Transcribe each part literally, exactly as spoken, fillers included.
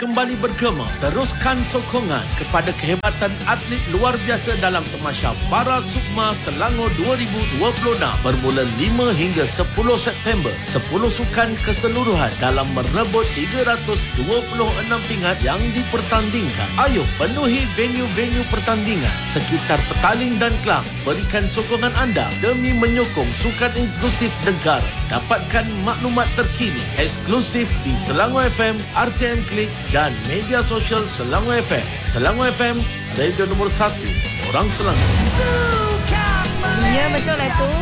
kembali bergema. Teruskan sokongan kepada kehebatan atlet luar biasa dalam Tamasya Para Sukma Selangor dua ribu dua puluh enam bermula lima hingga sepuluh September. sepuluh sukan keseluruhan dalam merebut tiga ratus dua puluh enam pingat yang dipertandingkan. Ayo penuhi venue-venue pertandingan sekitar Petaling dan Klang. Berikan sokongan anda demi menyokong sukan inklusif negara. Dapatkan maklumat terkini eksklusif di Selangor F M, R T M Klik dan media sosial Selangor F M. Selangor F M, radio nombor satu orang Selangor. Ya, betul lah tu.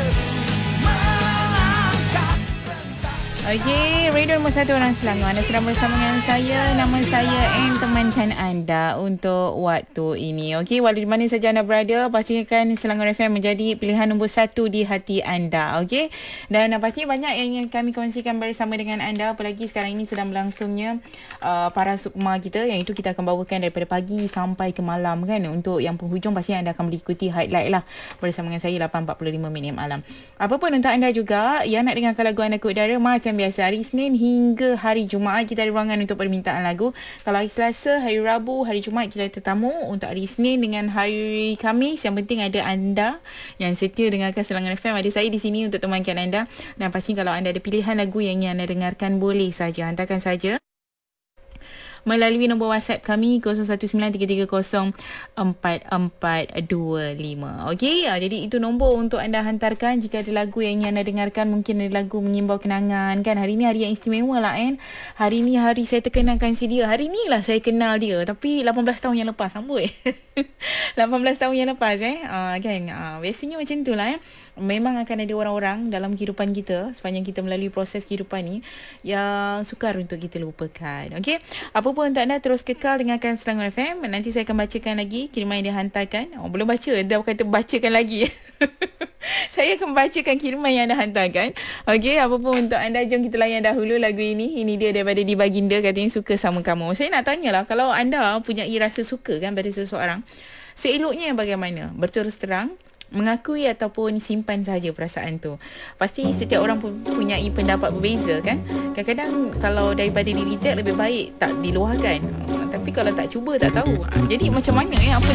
Okey, radio nombor satu orang Selangor. Anda sedang bersama dengan saya. Nama saya Anne, temankan anda untuk waktu ini. Okey, walau di mana saja anda berada, pastikan Selangor F M menjadi pilihan nombor satu di hati anda. Okey, dan uh, pasti banyak yang ingin kami kongsikan bersama dengan anda. Apalagi sekarang ini sedang berlangsungnya uh, Para Sukma kita, yang itu kita akan bawakan daripada pagi sampai ke malam kan. Untuk yang penghujung pasti anda akan mengikuti highlight lah bersama dengan saya lapan empat puluh lima minit malam. Apapun untuk anda juga yang nak dengarkan lagu anda ke udara, macam biasa hari Isnin hingga hari Jumaat kita ada ruangan untuk permintaan lagu. Kalau hari Selasa, hari Rabu, hari Jumaat kita ada tetamu. Untuk hari Isnin dengan hari Khamis, yang penting ada anda yang setia dengarkan Selangor F M. Ada saya di sini untuk temankan anda. Dan pasti kalau anda ada pilihan lagu yang ingin anda dengarkan, boleh saja hantarkan saja melalui nombor WhatsApp kami kosong satu sembilan tiga tiga kosong empat empat dua lima. Okey, jadi itu nombor untuk anda hantarkan jika ada lagu yang ingin anda dengarkan. Mungkin ada lagu mengimbau kenangan kan. Hari ni hari yang istimewa lah kan. Hari ni hari saya terkenalkan si dia. Hari ni lah saya kenal dia. Tapi lapan belas tahun yang lepas sambut. lapan belas tahun yang lepas eh. Uh, kan. Uh, biasanya macam tu lah eh. Memang akan ada orang-orang dalam kehidupan kita sepanjang kita melalui proses kehidupan ni yang sukar untuk kita lupakan. Okey, apa pun untuk anda terus kekal dengarkan Selangor F M. Nanti saya akan bacakan lagi kiriman yang dihantarkan. Oh, belum baca, dah kata bacakan lagi. Saya akan bacakan kiriman yang anda hantarkan. Okey, apa pun untuk anda, jom kita layan dahulu lagu ini. Ini dia daripada Di Baginda, katanya suka sama kamu. Saya nak tanyalah, kalau anda punya rasa suka kan pada seseorang, seeloknya bagaimana? Berterus terang, mengakui ataupun simpan saja perasaan tu. Pasti setiap orang pun punya pendapat berbeza kan. Kadang-kadang kalau daripada di reject, lebih baik tak diluahkan. Uh, tapi kalau tak cuba tak tahu. Uh, jadi macam mana eh apa